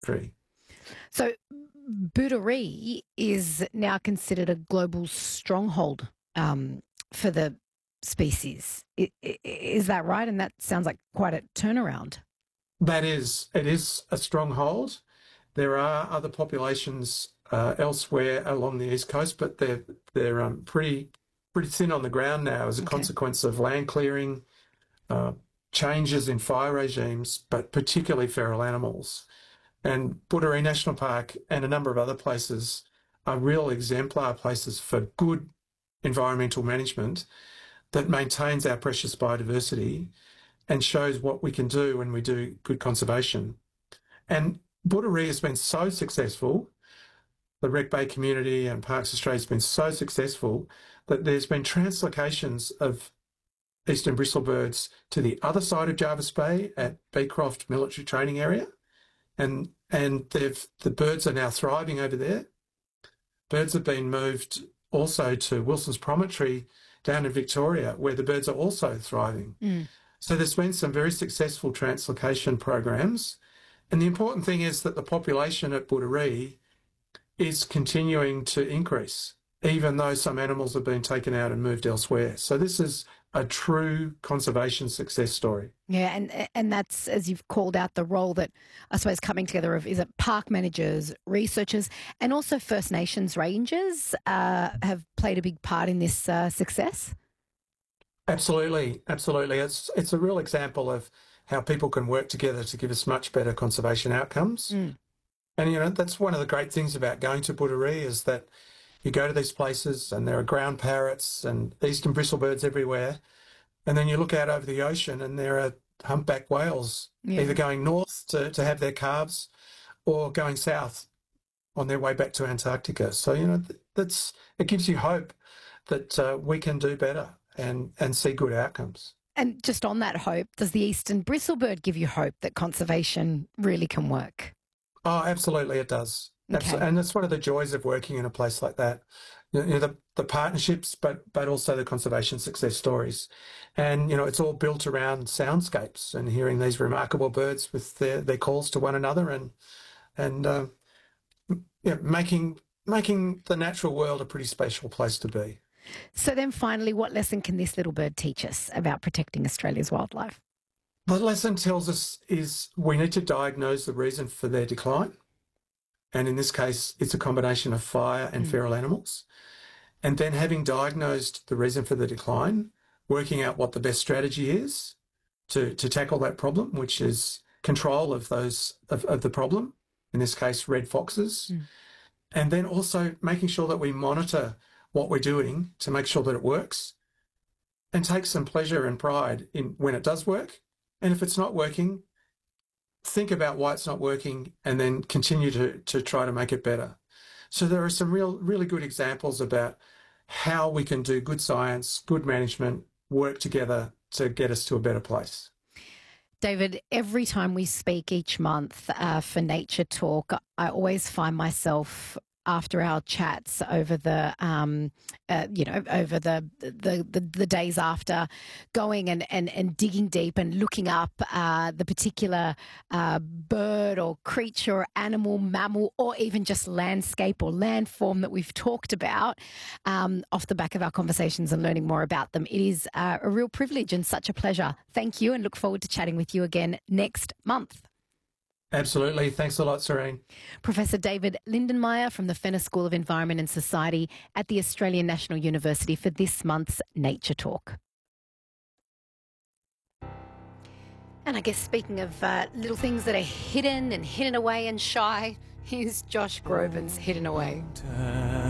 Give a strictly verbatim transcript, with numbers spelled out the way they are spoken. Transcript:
tree. So Booderee is now considered a global stronghold um, for the species. I, I, is that right? And that sounds like quite a turnaround. That is, it is a stronghold. There are other populations uh, elsewhere along the east coast, but they're they're um, pretty pretty thin on the ground now as a Okay. consequence of land clearing, uh, changes in fire regimes, but particularly feral animals. And Booderee National Park and a number of other places are real exemplar places for good environmental management that maintains our precious biodiversity and shows what we can do when we do good conservation. And Booderee has been so successful, the Wreck Bay community and Parks Australia has been so successful that there's been translocations of eastern bristlebirds to the other side of Jervis Bay at Beecroft Military Training Area. And and they've the birds are now thriving over there. Birds have been moved also to Wilson's Promontory down in Victoria, where the birds are also thriving. Mm. So there's been some very successful translocation programs. And the important thing is that the population at Booderee is continuing to increase, even though some animals have been taken out and moved elsewhere. So this is a true conservation success story. Yeah, and and that's, as you've called out, the role that I suppose coming together of is it park managers, researchers, and also First Nations rangers uh, have played a big part in this uh, success. Absolutely, absolutely. It's it's a real example of how people can work together to give us much better conservation outcomes. Mm. And you know that's one of the great things about going to Booderee is that you go to these places and there are ground parrots and eastern bristlebirds everywhere. And then you look out over the ocean and there are humpback whales Yeah. either going north to, to have their calves or going south on their way back to Antarctica. So, you know, that's it gives you hope that uh, we can do better and, and see good outcomes. And just on that hope, does the eastern bristlebird give you hope that conservation really can work? Oh, absolutely it does. Okay. And that's one of the joys of working in a place like that. You know, the, the partnerships, but but also the conservation success stories. And, you know, it's all built around soundscapes and hearing these remarkable birds with their, their calls to one another and and uh, you know, making making the natural world a pretty special place to be. So then finally, what lesson can this little bird teach us about protecting Australia's wildlife? The lesson tells us is we need to diagnose the reason for their decline. And in this case, it's a combination of fire and mm. feral animals. And then having diagnosed the reason for the decline, working out what the best strategy is to, to tackle that problem, which is control of those of, of the problem, in this case, red foxes. Mm. And then also making sure that we monitor what we're doing to make sure that it works and take some pleasure and pride in when it does work. And if it's not working, think about why it's not working and then continue to, to try to make it better. So there are some real, really good examples about how we can do good science, good management, work together to get us to a better place. David, every time we speak each month uh, for Nature Talk, I always find myself after our chats over the, um, uh, you know, over the, the the the days after, going and and, and digging deep and looking up uh, the particular uh, bird or creature, or animal, mammal, or even just landscape or landform that we've talked about um, off the back of our conversations and learning more about them. It is uh, a real privilege and such a pleasure. Thank you, and look forward to chatting with you again next month. Absolutely. Thanks a lot, Serene. Professor David Lindenmayer from the Fenner School of Environment and Society at the Australian National University for this month's Nature Talk. And I guess speaking of uh, little things that are hidden and hidden away and shy, here's Josh Groban's Hidden Away.